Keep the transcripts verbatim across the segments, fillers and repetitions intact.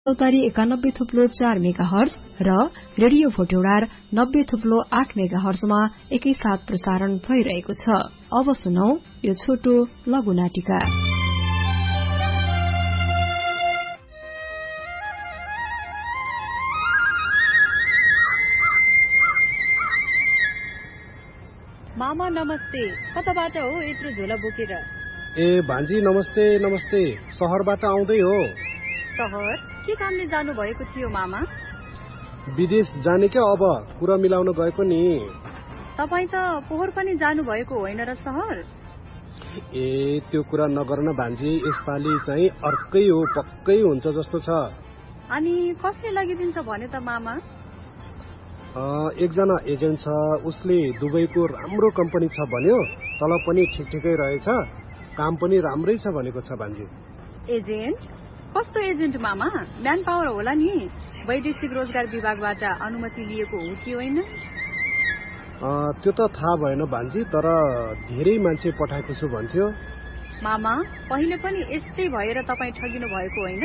चौतारी एकानब्बे थुप्लो चार मेगा हर्ज र रेडियो भोटेउडार नब्बे थुप्लो आठ मेगा हर्जमा एकैसाथ प्रसारण भइरहेको छ। अब सुनौ यो छोटो लघु नाटिका। मामा नमस्ते, कताबाट हो यत्रो झोला बोकेर? ए भान्जी नमस्ते नमस्ते, शहरबाट आउँदै हो। शहर के कामले जानु भएको थियो मामा? विदेश जाने क्या, अब कुरा मिलाउन गएको नि। तपाई त पोहोर पनि जानु भएको होइन र शहर? ए त्यो कुरा नगर्न भान्जी, यसपालि चाहिँ अर्कै हो, पक्कै हुन्छ जस्तो छ। अनि कसले लगिदिन्छ भने त मामा? एकजना एजेन्ट छ, उसले दुबईको राम्रो कम्पनी छ भन्यो, तलब पनि ठिक ठिकै रहेछ, काम पनि राम्रै छ भनेको छ भान्जी। एजेन्ट? कस्तो एजेन्ट मामा? म्यान पावर होला नि, वैदेशिक रोजगार विभागबाट अनुमति लिएको हो कि होइन? त्यो त थाहा भएन भान्जी, तर धेरै मान्छे पठाएको छु भन्थ्यो। मामा पहिले पनि यस्तै भएर तपाईँ ठगिनु भएको होइन?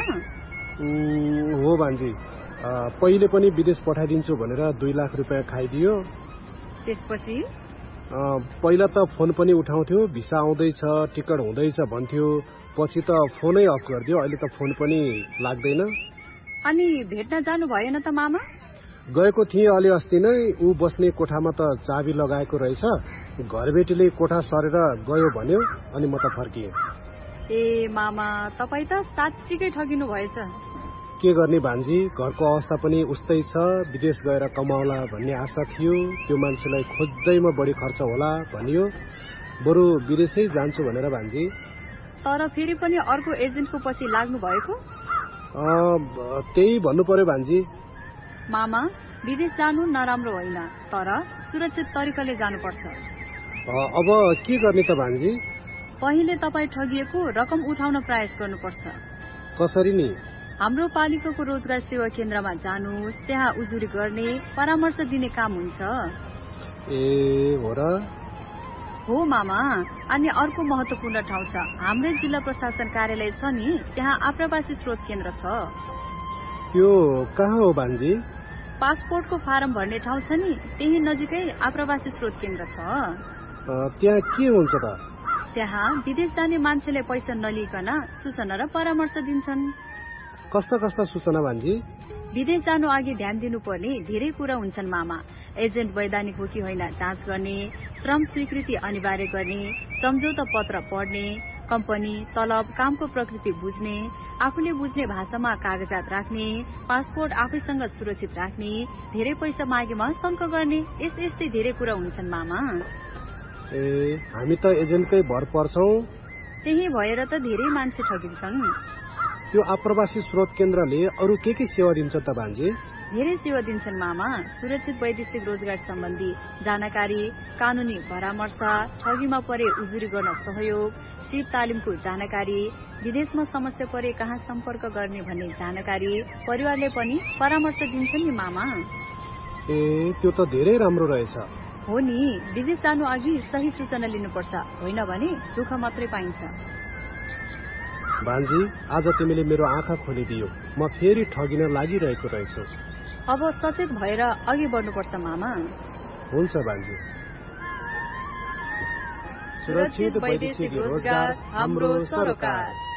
हो भान्जी, पहिले पनि विदेश पठाइदिन्छु भनेर दुई लाख रुपियाँ खाइदियो। त्यसपछि पहिला त फोन पनि उठाउँथ्यो, भिसा आउँदैछ टिकट हुँदैछ भन्थ्यो, पछि त फोनै अफ गरिदियो, अहिले त फोन पनि लाग्दैन। अनि भेट्न जानु भएन त मामा? गएको थिएँ अलि अस्ति नै, ऊ बस्ने कोठामा त चाबी लगाएको रहेछ, घरबेटीले कोठा सरेर गयो भन्यो, अनि म त फर्किएँ। ए मामा तपाईँ त साँच्चीकै ठगिनु भएछ। के गर्ने भान्जी, घरको अवस्था पनि उस्तै छ, विदेश गएर कमाउला भन्ने आशा थियो, त्यो मान्छेलाई खोज्दैमा बढी खर्च होला भनियो, बरु विदेशै जान्छु भनेर भान्जी। तर फेरि पनि अर्को एजेन्टको पछि लाग्नु भएको? त्यही भन्नु पर्यो भान्जी। मामा विदेश जानु नराम्रो होइन, तर सुरक्षित तरिकाले जानुपर्छ। अब के गर्ने त भान्जी? पहिले तपाईँ ठगिएको रकम उठाउन प्रयास गर्नुपर्छ। कसरी नि? हाम्रो पालिकाको रोजगार सेवा केन्द्रमा जानुहोस्, त्यहाँ उजुरी गर्ने परामर्श दिने काम हुन्छ। ए हो र? हो मामा। अनि अर्को महत्वपूर्ण ठाउँ छ, हाम्रै जिल्ला प्रशासन कार्यालय छ नि, त्यहाँ आप्रवासी स्रोत केन्द्र छ। त्यो कहाँ हो भान्जी? पासपोर्टको फारम भर्ने ठाउँ छ नि, त्यही नजिकै आप्रवासी स्रोत केन्द्र छ। त्यहाँ के हुन्छ त? त्यहाँ विदेश जाने मान्छेले पैसा नलिकन सूचना र परामर्श दिन्छन्। कस्ता कस्ता सूचना भान्जी? विदेश जानु अघि ध्यान दिनुपर्ने धेरै कुरा हुन्छन् मामा। एजेन्ट वैधानिक हो कि होइन जाँच गर्ने, श्रम स्वीकृति अनिवार्य गर्ने, सम्झौता पत्र पढ्ने, कम्पनी तलब कामको प्रकृति बुझ्ने, आफूले बुझ्ने भाषामा कागजात राख्ने, पासपोर्ट आफैसँग सुरक्षित राख्ने, धेरै पैसा मागेमा शङ्क गर्ने, यस्तै यस्तै धेरै कुरा हुन्छन् मामा। ए हामी त एजेन्टकै भर पर्छौं। त्यही भएर त धेरै मान्छे ठगिन्छन्। त्यो आप्रवासी स्रोत केन्द्रले अरू के के सेवा दिन्छ त भान्जी? धेरै सेवा दिन्छन् मामा। सुरक्षित वैदेशिक रोजगार सम्बन्धी जानकारी, कानूनी परामर्श, ठगीमा परे उजुरी गर्न सहयोग, सिप तालिमको जानकारी, विदेशमा समस्या परे कहाँ सम्पर्क गर्ने भन्ने जानकारी, परिवारले पनि परामर्श दिन्छन् नि मामा। ए त्यो त धेरै राम्रो रहेछ। हो नि, विदेश जानु अघि सही सूचना लिनुपर्छ, होइन भने दुःख मात्रै पाइन्छ। भान्जी आज तिमीले मेरो आँखा खोलिदियो, म फेरि ठगिन लागिरहेको रहेछु। अब सचेत भएर अघि बढ्नुपर्छ मामा। हुन्छ भान्जी। सुरक्षित वैदेशिक रोजगार हाम्रो सरोकार।